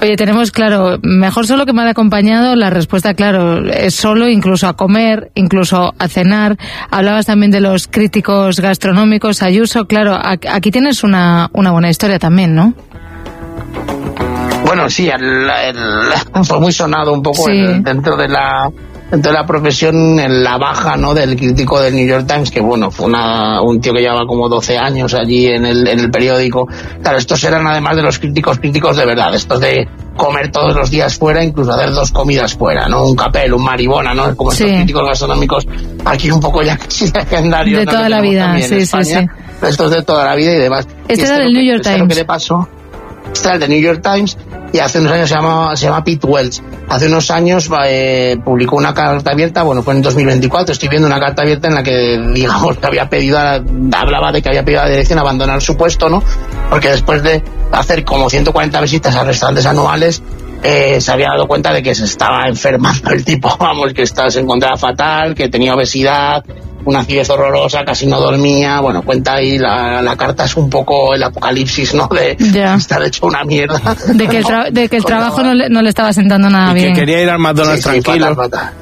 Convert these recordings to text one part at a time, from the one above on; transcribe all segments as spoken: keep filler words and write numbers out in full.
Oye, tenemos, claro, mejor solo que mal acompañado. La respuesta, claro, es solo, incluso a comer, incluso a cenar. Hablabas también de los críticos gastronómicos, Ayuso. Claro, aquí tienes una, una buena historia también, ¿no? Bueno, sí, el, el, fue muy sonado un poco sí. el, dentro de la... dentro de la profesión, en la baja, ¿no?, del crítico del New York Times, que bueno, fue una, un tío que llevaba como doce años allí en el, en el periódico. Claro, estos eran además de los críticos, críticos de verdad, estos de comer todos los días fuera, incluso hacer dos comidas fuera, ¿no? Un capel, un maribona, ¿no? Como sí. estos críticos gastronómicos, aquí un poco ya casi legendarios. De ¿no?, toda la vida, sí, España, sí, sí. Estos de toda la vida y demás. Este era del New York Times. ¿Qué le pasó? Este era el de New York Times, y hace unos años se llama, se llama Pete Welch. Hace unos años eh, publicó una carta abierta, bueno, fue en dos mil veinticuatro, estoy viendo una carta abierta en la que, digamos, que había pedido, a, hablaba de que había pedido a la dirección abandonar su puesto, ¿no? Porque después de hacer como ciento cuarenta visitas a restaurantes anuales, eh, se había dado cuenta de que se estaba enfermando el tipo, vamos, que estaba, se encontraba fatal, que tenía obesidad, una acidez horrorosa, casi no dormía. Bueno, cuenta ahí, la, la carta es un poco el apocalipsis, ¿no? De yeah. estar hecho una mierda. De que el, tra- de que el trabajo no le, no le estaba sentando nada y bien. Que quería ir al McDonald's sí, tranquilo. Sí, fatal,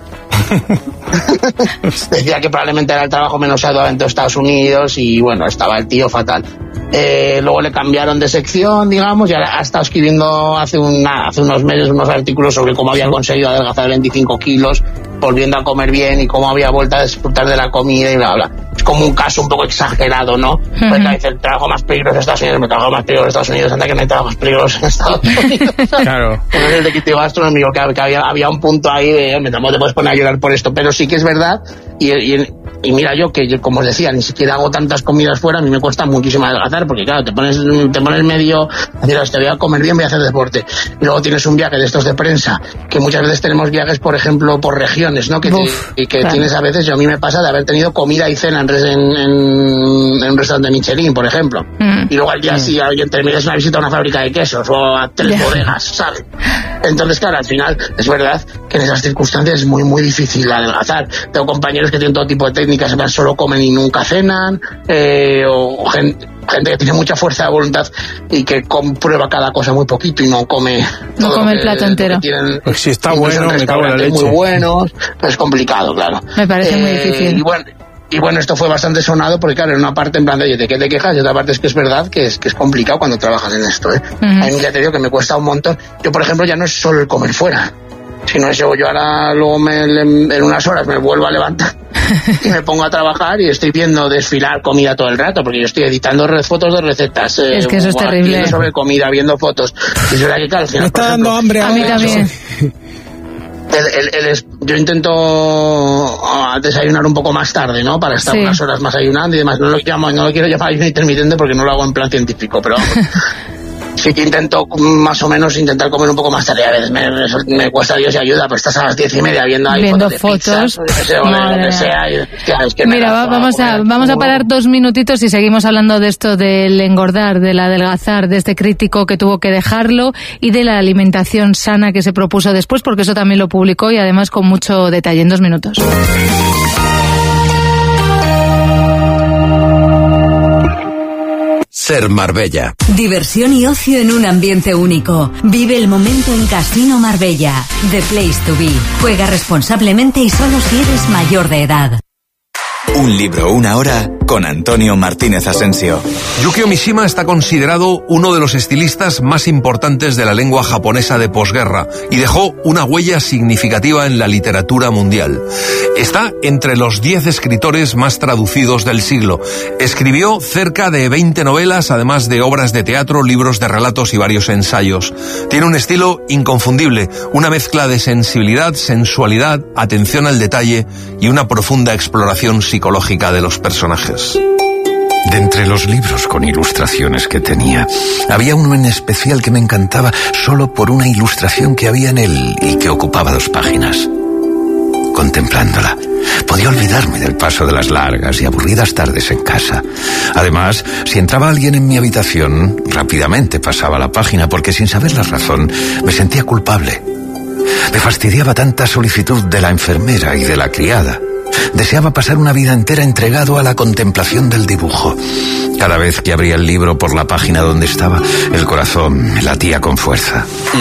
fatal. Decía que probablemente era el trabajo menos arduo dentro de Estados Unidos y bueno, estaba el tío fatal. Eh, luego le cambiaron de sección, digamos, y ahora ha estado escribiendo hace, una, hace unos meses unos artículos sobre cómo había conseguido adelgazar veinticinco kilos, volviendo a comer bien y cómo había vuelto a disfrutar de la comida y bla, bla. Es como un caso un poco exagerado, ¿no? Uh-huh. Porque a veces el trabajo más peligroso en Estados Unidos, me trabajo más peligroso en Estados Unidos, anda que no hay trabajos peligrosos en Estados Unidos. Claro. No es el de crítico gastronómico, que, que había, había un punto ahí de, hombre, tampoco te puedes poner a llorar por esto, pero sí que es verdad, y, y, y mira yo, que yo, como os decía, ni siquiera hago tantas comidas fuera, a mí me cuesta muchísimo adelgazar, porque claro, te pones, te pones medio, decir, te voy a comer bien, voy a hacer deporte, y luego tienes un viaje de estos de prensa, que muchas veces tenemos viajes, por ejemplo, por regiones, ¿no? Que, Uf, te, y que claro. tienes a veces, yo a mí me pasa de haber tenido comida y cena en, en, en, en un restaurante Michelin, por ejemplo, mm. y luego al día mm. si alguien terminas una visita a una fábrica de quesos o a tres yeah. bodegas, ¿sabes? Entonces, claro, al final es verdad que en esas circunstancias es muy, muy difícil adelgazar. Tengo compañeros que tienen todo tipo de técnicas, solo comen y nunca cenan, eh, o gente, gente que tiene mucha fuerza de voluntad y que comprueba cada cosa muy poquito y no come no todo come que, el plato entero. Tienen, pues si está bueno, me cago en la leche. Muy buenos, es complicado, claro. Me parece eh, muy difícil. Y bueno, Y bueno, esto fue bastante sonado porque, claro, en una parte en plan de, oye, ¿de qué te quejas? Y otra parte es que es verdad que es, que es complicado cuando trabajas en esto, ¿eh? Uh-huh. A mí ya te digo que me cuesta un montón. Yo, por ejemplo, ya no es solo el comer fuera, sino es yo, yo ahora luego me, en unas horas me vuelvo a levantar y me pongo a trabajar y estoy viendo desfilar comida todo el rato, porque yo estoy editando fotos de recetas. Eh, es que eso es terrible. Sobre comida, viendo fotos. Y es verdad que, claro, al final, me está por dando ejemplo, hambre. A mí también. El, el, el, yo intento desayunar un poco más tarde, ¿no? Para estar sí. unas horas más ayunando y demás. No lo, llamo, no lo quiero llamar ayuno intermitente porque no lo hago en plan científico, pero sí que intento más o menos intentar comer un poco más tarde. A veces me, me, me cuesta Dios y ayuda, pero estás a las diez y media viendo ahí viendo fotos, de fotos. Pizzas, o de lo que sea. Y, claro, es que Mira, va, vamos, a, vamos a parar dos minutitos y seguimos hablando de esto del engordar, del adelgazar, de este crítico que tuvo que dejarlo y de la alimentación sana que se propuso después, porque eso también lo publicó y además con mucho detalle en dos minutos. Ser Marbella. Diversión y ocio en un ambiente único. Vive el momento en Casino Marbella. The Place to Be. Juega responsablemente y solo si eres mayor de edad. Un libro, una hora, con Antonio Martínez Asensio. Yukio Mishima está considerado uno de los estilistas más importantes de la lengua japonesa de posguerra y dejó una huella significativa en la literatura mundial. Está entre los diez escritores más traducidos del siglo. Escribió cerca de veinte novelas, además de obras de teatro, libros de relatos y varios ensayos. Tiene un estilo inconfundible, una mezcla de sensibilidad, sensualidad, atención al detalle y una profunda exploración psicológica de los personajes. De entre los libros con ilustraciones que tenía, había uno en especial que me encantaba solo por una ilustración que había en él y que ocupaba dos páginas. Contemplándola, podía olvidarme del paso de las largas y aburridas tardes en casa. Además, si entraba alguien en mi habitación, rápidamente pasaba la página porque, sin saber la razón, me sentía culpable. Me fastidiaba tanta solicitud de la enfermera y de la criada. Deseaba pasar una vida entera entregado a la contemplación del dibujo. Cada vez que abría el libro por la página donde estaba, el corazón me latía con fuerza.